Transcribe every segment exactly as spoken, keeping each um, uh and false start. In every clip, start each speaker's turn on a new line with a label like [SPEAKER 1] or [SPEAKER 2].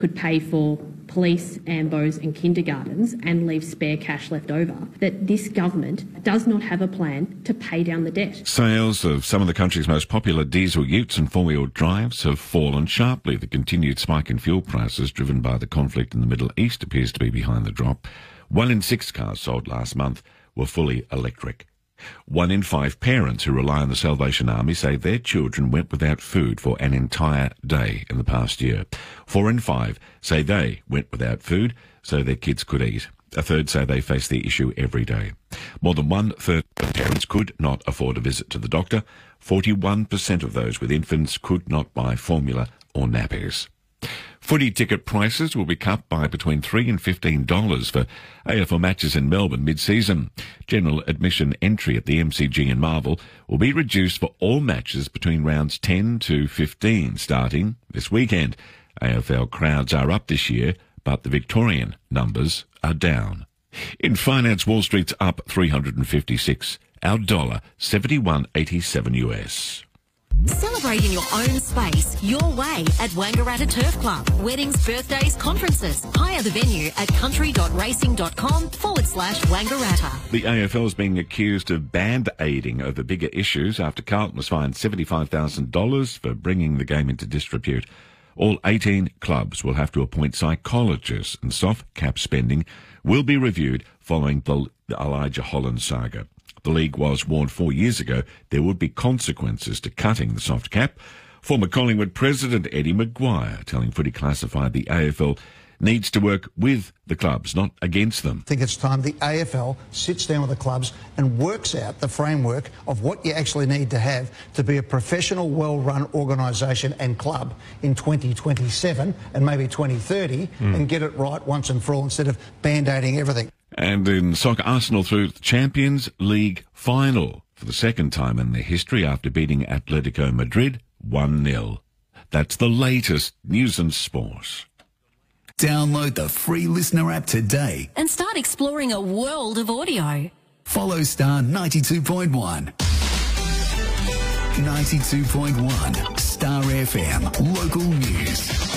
[SPEAKER 1] could pay for police, ambos and kindergartens and leave spare cash left over, that this government does not have a plan to pay down the debt.
[SPEAKER 2] Sales of some of the country's most popular diesel utes and four-wheel drives have fallen sharply. The continued spike in fuel prices driven by the conflict in the Middle East appears to be behind the drop. One in six cars sold last month were fully electric. One in five parents who rely on the Salvation Army say their children went without food for an entire day in the past year. Four in five say they went without food so their kids could eat. A third say they face the issue every day. More than one-third of parents could not afford a visit to the doctor. forty-one percent of those with infants could not buy formula or nappies. Footy ticket prices will be cut by between three and fifteen dollars for A F L matches in Melbourne mid-season. General admission entry at the M C G in Marvel will be reduced for all matches between rounds ten to fifteen starting this weekend. A F L crowds are up this year, but the Victorian numbers are down. In finance, Wall Street's up three hundred fifty-six. Our dollar, seventy-one eighty-seven U S.
[SPEAKER 3] Celebrate in your own space, your way at Wangaratta Turf Club. Weddings, birthdays, conferences. Hire the venue at country.racing.com forward slash Wangaratta.
[SPEAKER 2] The A F L is being accused of band-aiding over bigger issues after Carlton was fined seventy-five thousand dollars for bringing the game into disrepute. All eighteen clubs will have to appoint psychologists, and soft cap spending will be reviewed following the Elijah Holland saga. The league was warned four years ago there would be consequences to cutting the soft cap. Former Collingwood president Eddie Maguire telling Footy Classified the A F L needs to work with the clubs, not against them.
[SPEAKER 4] I think it's time the A F L sits down with the clubs and works out the framework of what you actually need to have to be a professional, well-run organisation and club in twenty twenty-seven and maybe twenty thirty mm. and get it right once and for all instead of band-aiding everything.
[SPEAKER 2] And in soccer, Arsenal through the Champions League final for the second time in their history after beating Atletico Madrid one nil. That's the latest news and sport.
[SPEAKER 5] Download the free Listener app today
[SPEAKER 3] and start exploring a world of audio.
[SPEAKER 5] Follow Star ninety-two point one. ninety-two point one Star F M, local news.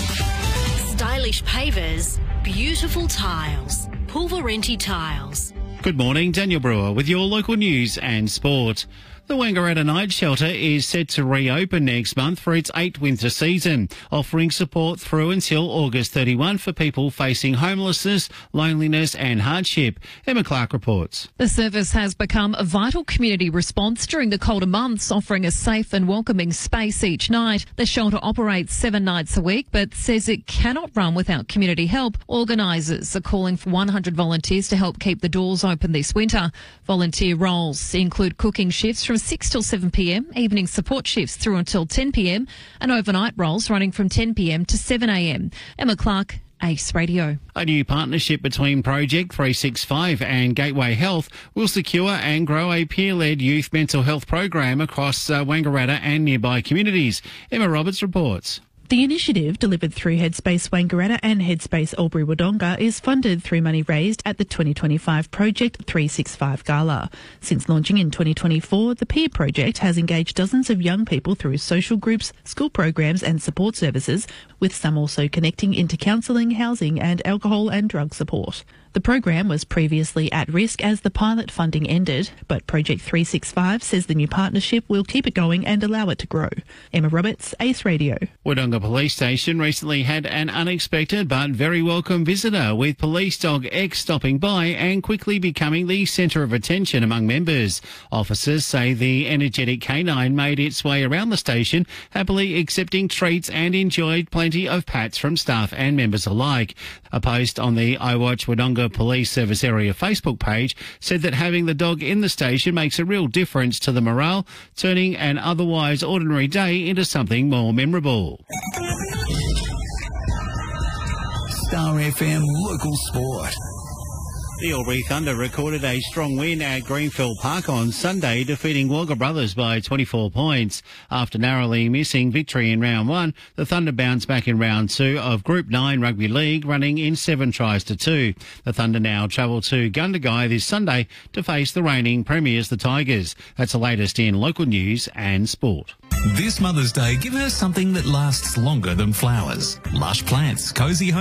[SPEAKER 3] Stylish pavers, beautiful tiles. Pulverenti Tiles.
[SPEAKER 6] Good morning, Daniel Brewer with your local news and sport. The Wangaratta Night Shelter is set to reopen next month for its eighth winter season, offering support through until August thirty-first for people facing homelessness, loneliness and hardship. Emma Clark reports.
[SPEAKER 7] The service has become a vital community response during the colder months, offering a safe and welcoming space each night. The shelter operates seven nights a week, but says it cannot run without community help. Organisers are calling for one hundred volunteers to help keep the doors open this winter. Volunteer roles include cooking shifts from six till seven p m, evening support shifts through until ten p m, and overnight roles running from ten p m to seven a m. Emma Clark, Ace Radio.
[SPEAKER 6] A new partnership between Project three sixty-five and Gateway Health will secure and grow a peer-led youth mental health program across uh, Wangaratta and nearby communities. Emma Roberts reports.
[SPEAKER 8] The initiative, delivered through Headspace Wangaratta and Headspace Albury-Wodonga, is funded through money raised at the twenty twenty-five Project three sixty-five Gala. Since launching in twenty twenty-four, the Peer Project has engaged dozens of young people through social groups, school programs and support services, with some also connecting into counselling, housing and alcohol and drug support. The program was previously at risk as the pilot funding ended, but Project three sixty-five says the new partnership will keep it going and allow it to grow. Emma Roberts, Ace Radio.
[SPEAKER 6] Wodonga Police Station recently had an unexpected but very welcome visitor, with police dog X stopping by and quickly becoming the centre of attention among members. Officers say the energetic canine made its way around the station, happily accepting treats and enjoyed plenty of pats from staff and members alike. A post on the I Watch Wodonga Police Service Area Facebook page said that having the dog in the station makes a real difference to the morale, turning an otherwise ordinary day into something more memorable.
[SPEAKER 5] Star F M local sport.
[SPEAKER 6] The Albury Thunder recorded a strong win at Greenfield Park on Sunday, defeating Wagga Brothers by twenty-four points. After narrowly missing victory in round one, the Thunder bounced back in round two of Group nine Rugby League, running in seven tries to two. The Thunder now travel to Gundagai this Sunday to face the reigning premiers, the Tigers. That's the latest in local news and sport.
[SPEAKER 5] This Mother's Day, give her something that lasts longer than flowers. Lush Plants, cosy home.